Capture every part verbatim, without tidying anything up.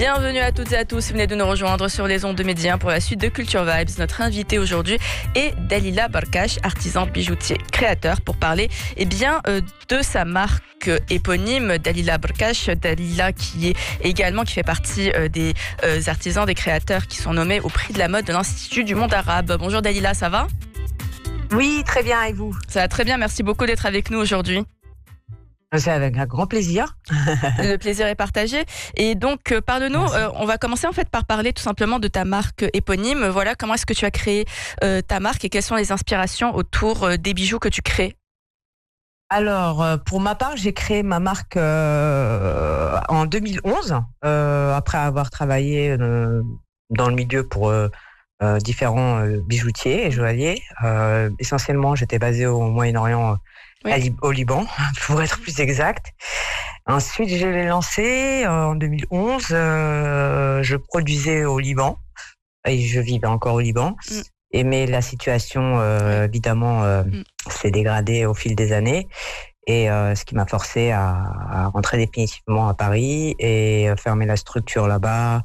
Bienvenue à toutes et à tous, vous venez de nous rejoindre sur les ondes de Média pour la suite de Culture Vibes. Notre invité aujourd'hui est Dalila Barkash, artisan bijoutier créateur, pour parler eh bien, euh, de sa marque éponyme Dalila Barkash. Dalila qui est également qui fait partie euh, des euh, artisans, des créateurs qui sont nommés au prix de la mode de l'Institut du monde arabe. Bonjour Dalila, ça va ? Oui, très bien, et vous ? Ça va très bien, merci beaucoup d'être avec nous aujourd'hui. C'est avec un grand plaisir. Le plaisir est partagé. Et donc, euh, parle-nous, euh, on va commencer en fait par parler tout simplement de ta marque éponyme. Voilà, comment est-ce que tu as créé euh, ta marque et quelles sont les inspirations autour euh, des bijoux que tu crées ? Alors, euh, pour ma part, j'ai créé ma marque euh, en deux mille onze, euh, après avoir travaillé euh, dans le milieu pour euh, euh, différents euh, bijoutiers et joailliers. Euh, essentiellement, j'étais basée au Moyen-Orient, oui. au Liban, pour être plus exact. Ensuite, je l'ai lancé en deux mille onze. Euh, je produisais au Liban et je vivais encore au Liban. Mm. Et mais la situation, euh, évidemment, euh, mm. s'est dégradée au fil des années. Et euh, ce qui m'a forcé à, à rentrer définitivement à Paris et fermer la structure là-bas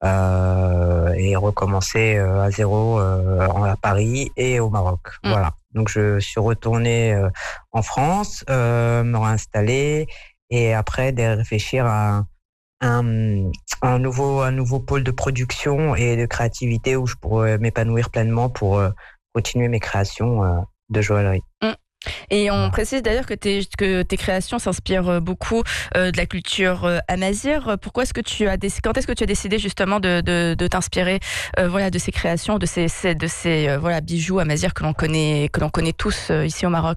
euh, et recommencer euh, à zéro euh, à Paris et au Maroc. Mm. Voilà. Donc je suis retourné euh, en France, euh, me réinstaller et après de réfléchir à un, un nouveau un nouveau pôle de production et de créativité où je pourrais m'épanouir pleinement pour euh, continuer mes créations euh, de joaillerie. Mm. Et on précise d'ailleurs que tes, que tes créations s'inspirent beaucoup euh, de la culture euh, amazigh. Pourquoi est-ce que tu as décidé, quand est-ce que tu as décidé justement de, de, de t'inspirer euh, voilà, de ces créations, de ces, de ces euh, voilà, bijoux amazighs que l'on connaît, que l'on connaît tous euh, ici au Maroc ?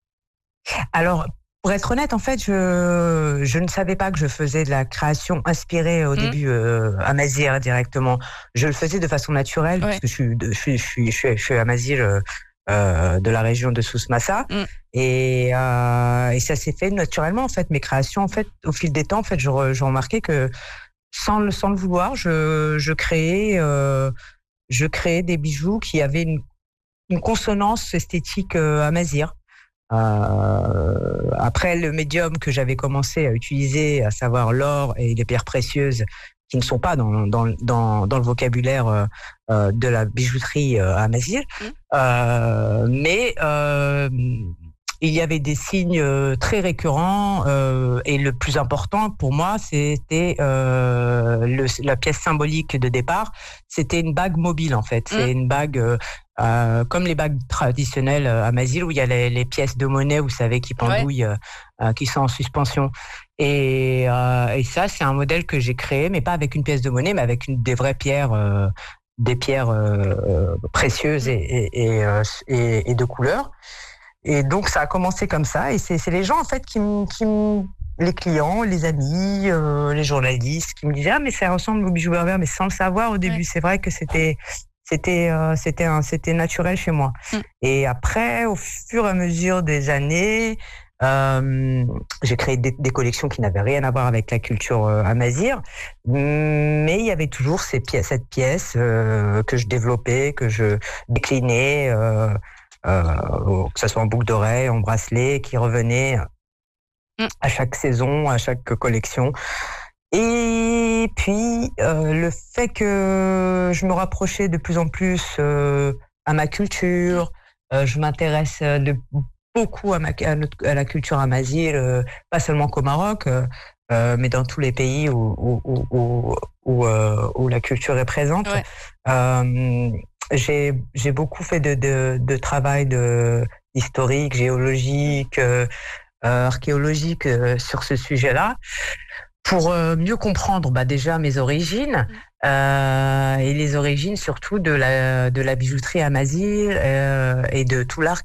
Alors, pour être honnête, en fait, je, je ne savais pas que je faisais de la création inspirée au mmh. début euh, amazigh directement. Je le faisais de façon naturelle, ouais. parce que je suis, je suis, je suis, je suis, je suis amazigh euh, Euh, de la région de Souss-Massa mm. et, euh, et ça s'est fait naturellement en fait. Mes créations en fait au fil des temps en fait je, re, je remarquais que sans le sans le vouloir je je créais euh, je créais des bijoux qui avaient une, une consonance esthétique euh, amazigh. Euh, après le médium que j'avais commencé à utiliser, à savoir l'or et les pierres précieuses, qui ne sont pas dans, dans, dans, dans le vocabulaire euh, de la bijouterie euh, amazigh. Mmh. Euh, mais euh, il y avait des signes euh, très récurrents euh, et le plus important pour moi, c'était euh, le, la pièce symbolique de départ. C'était une bague mobile en fait. Mmh. C'est une bague euh, euh, comme les bagues traditionnelles euh, amazigh où il y a les, les pièces de monnaie, vous savez, qui pendouillent, ouais. euh, qui sont en suspension. Et, euh, et ça, c'est un modèle que j'ai créé, mais pas avec une pièce de monnaie, mais avec une, des vraies pierres, euh, des pierres euh, précieuses et, et, et, euh, et, et de couleur. Et donc, ça a commencé comme ça. Et c'est, c'est les gens, en fait, qui me, qui me, les clients, les amis, euh, les journalistes, qui me disaient « Ah, mais ça ressemble au bijou berbère », mais sans le savoir au début. Ouais. C'est vrai que c'était... C'était, euh, c'était, un, c'était naturel chez moi. Mm. Et après, au fur et à mesure des années, euh, j'ai créé des, des collections qui n'avaient rien à voir avec la culture euh, amazigh, mais il y avait toujours ces pièces, cette pièce euh, que je développais, que je déclinais, euh, euh, que ce soit en boucle d'oreille, en bracelet, qui revenait mm. à chaque saison, à chaque collection. Et puis, euh, le fait que je me rapprochais de plus en plus euh, à ma culture, euh, je m'intéresse de, beaucoup à, ma, à, notre, à la culture amazigh, euh, pas seulement qu'au Maroc, euh, mais dans tous les pays où, où, où, où, où, euh, où la culture est présente. Ouais. Euh, j'ai, j'ai beaucoup fait de, de, de travail de, historique, géologique, euh, archéologique euh, sur ce sujet-là. Pour mieux comprendre bah, déjà mes origines euh, et les origines surtout de la, de la bijouterie amazigh euh, et de tout l'art